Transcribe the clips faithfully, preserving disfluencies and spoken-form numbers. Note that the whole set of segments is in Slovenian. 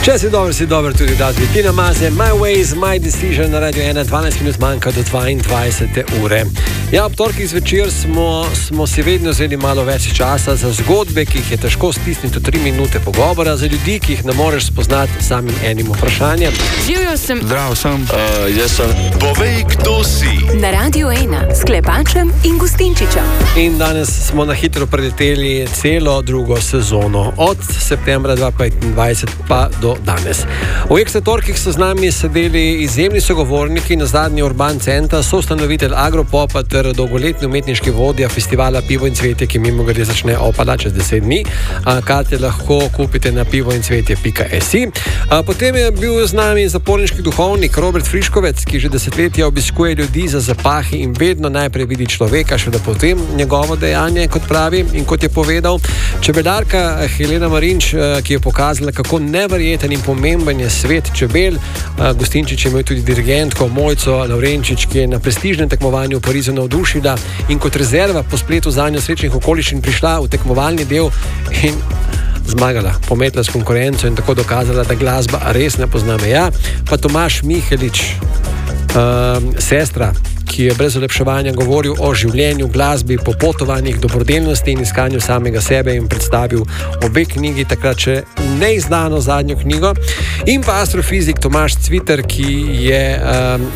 Če si dober, si dober tudi da z Tina Maze, My Ways, My Decision na Radio ena, dvanajst minut manjka do dvaindvajsete ure. Ja, ob torkih zvečer smo, smo si vedno vzeli malo več časa za zgodbe, ki jih je težko stisniti v tri minute pogovora, za ljudi, ki jih ne moreš spoznati samim enim vprašanjem. Živjo sem. Zdrav sem. Uh, jaz sem. Povej, kdo si. Na Radio ena s Klepačem in Gustinčičem. In danes smo na hitro preleteli celo drugo sezono, od septembra dva tisoč petindvajset pa do danes. V ekstra torkih so z nami sedeli izjemni sogovorniki, na zadnji Urban Center, soustanovitelj Agropopa ter dolgoletni umetniški vodja festivala Pivo in cvetje, ki mimogrede začne opada čez deset dni. Karte lahko kupite na pivo in cvetje pika si. Potem je bil z nami zaporniški duhovnik Robert Friškovec, ki že desetletja obiskuje ljudi za zapahi in vedno najprej vidi človeka, šele potem njegovo dejanje, kot pravi in kot je povedal. Čebelarka Helena Marinč, ki je pokazala, kako neverjeten in pomemben je svet čebel. Gustinčič je imel tudi dirigentko Mojco Lavrenčič, ki je na prestižnem tekmovanju v Parizu navdušila in kot rezerva po spletu zanjo srečnih okoliščin prišla v tekmovalni del in zmagala, pometla s konkurenco in tako dokazala, da glasba res ne pozna meja. Pa Tomaž Mihelič, uh, sestra, ki je brez olepševanja govoril o življenju, glasbi, popotovanjih, dobrodelnosti in iskanju samega sebe in predstavil obe knjigi, takrat še neizdano zadnjo knjigo. In pa astrofizik Tomaž Cviter, ki je um,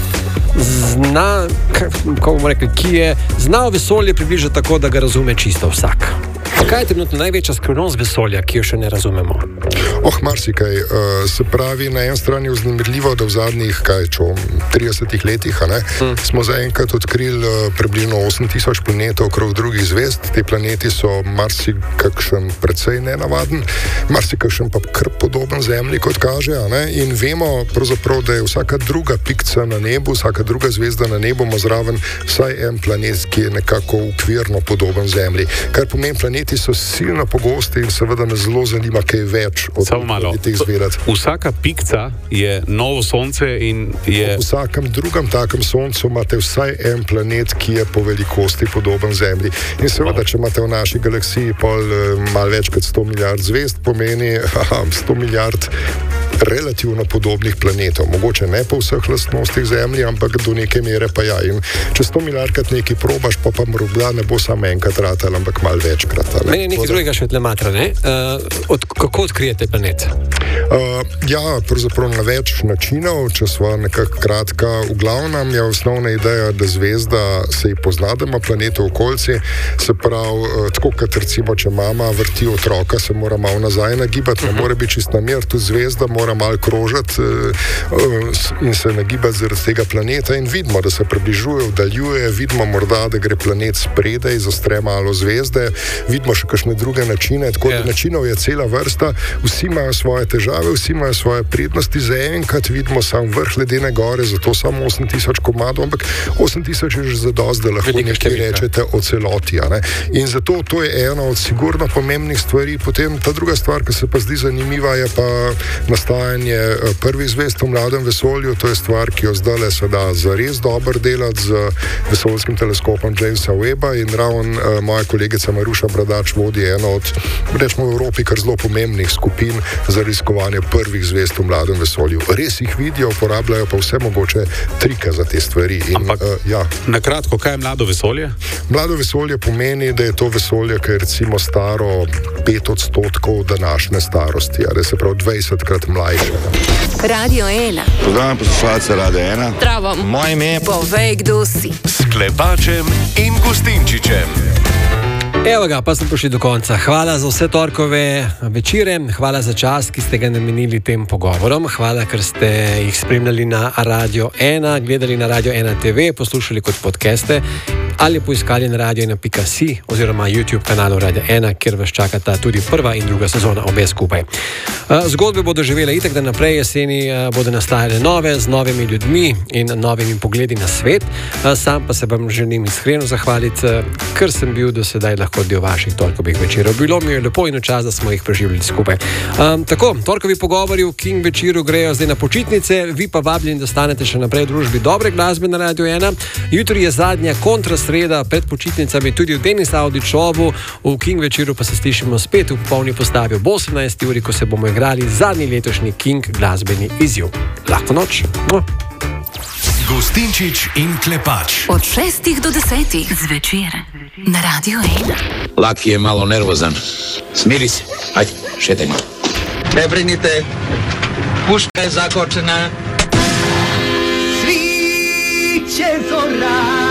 zna, kako bomo rekli, ki je znal vesolje približati tako, da ga razume čisto vsak. Kaj je trenutno največja skrivnost vesolja, ki jo še ne razumemo? Oh, marsikaj. Uh, se pravi, na eni strani je vznemirljivo, da v zadnjih, kaj čo, tridesetih letih, a ne, hmm. smo zaenkrat odkrili uh, približno osem tisoč planetov okrog drugih zvezd. Te planeti so marsikakšen precej nenavaden, marsikakšen pa kar podoben Zemlji, kot kaže, a ne, in vemo pravzaprav, da je vsaka druga pikca na nebu, vsaka druga zvezda na nebu ima zraven vsaj en planet, ki je nekako ukvirno podoben Zemlji. Kar pomeni, planeti so silno pogosti in seveda me zelo zanima, kaj več od teh zvedati. Vsaka pikca je novo sonce in je... V vsakem drugem takem soncu imate vsaj en planet, ki je po velikosti podoben Zemlji. In seveda, če imate v naši galaksiji pol malo več kot sto milijard zvezd, pomeni aha, sto milijard relativno podobnih planetov. Mogoče ne po vseh lastnostih Zemlji, ampak do neke mere pa ja. In če sto milijardkrat nekaj probaš, pa pa morda ne bo samo enkrat ratal, ampak malo večkrat. Meni je nekaj drugega še tle matra, ne? Uh, od, kako odkrijete planet? Uh, ja, pravzaprav na več načinov, če sva nekako kratka. V glavnem je osnovna ideja, da zvezda se ji pozna, da ima planet v okolici, se pravi, uh, tako kot recimo, če mama vrti otroka, se mora malo nazaj nagibati, ne more biti čist namer, tudi zvezda mora malo krožati uh, uh, in se nagibati zaradi tega planeta in vidimo, da se približuje, vdaljuje, vidimo morda, da gre planet spredaj, zastre malo zvezde, vidimo še kakšne druge načine, tako da yeah. načinov je cela vrsta, vsi imajo svoje težave, vsi imajo svoje prednosti, zaenkrat vidimo sam vrh ledene gore, zato samo osem tisoč komadov, ampak osem tisoč je že zadost, da lahko nekaj rečete o celoti. Ne? In zato to je ena od sigurno pomembnih stvari. Potem ta druga stvar, ki se pa zdi zanimiva, je pa nastajanje prvih zvezd v mladem vesolju. To je stvar, ki jo zdaj se da zares dobro delati z vesoljskim teleskopom Jamesa Webba in ravno uh, moja kolegica Maruša Bradač vodi eno od, rečemo v Evropi, kar zelo pomembnih skupin za raziskovanje prvih zvezd v mladem vesolju. Res jih vidijo, uporabljajo pa vse mogoče trike za te stvari. In, Ampak, uh, ja. na kratko, kaj je mlado vesolje? Mlado vesolje pomeni, da je to vesolje, ki je recimo staro pet odstotkov današnje starosti, ali se pravi dvajsetkrat mlajše. Radio ena. Pozdravljam poslušalce Radio ena. Zdravo. Moje ime je Povej, kdo si. S Klepačem in Gustinčičem. Evo ga, pa smo prišli do konca. Hvala za vse torkove večere, hvala za čas, ki ste ga namenili tem pogovorom, hvala, ker ste jih spremljali na Radio ena, gledali na Radio ena te ve, poslušali kot podcaste ali poiskali na radio ena pika si oziroma YouTube kanalu Radio ena, kjer vas čakata tudi prva in druga sezona, obe skupaj. Zgodbe bodo živele itak, da naprej jeseni bodo nastajale nove, z novimi ljudmi in novimi pogledi na svet. Sam pa se vam želim iskreno zahvaliti, ker sem bil do sedaj lahko del vaših torkovih večerov. Bilo mi je lepo in čas, da smo jih preživljali skupaj. Um, tako, torkovi pogovori v King večeru grejo zdaj na počitnice, vi pa vabljeni, da stanete še naprej v družbi dobre glasbe na Radio ena. Jutri je zadnja kontrast sreda pred počitnicami tudi v Denis Audi Šovu, v King večeru pa se slišimo spet v polni postavi ob osemnajsti uri, ko se bomo igrali zadnji letošnji King glasbeni izziv. Lahko noč. No. Gustinčič in Klepač. Od šestih do desetih zvečer na Radio ena. Laki je malo nervozan. Smiri se. Ajde, šetaj malo. Ne brinite, puška je zakočena. Sviće zora.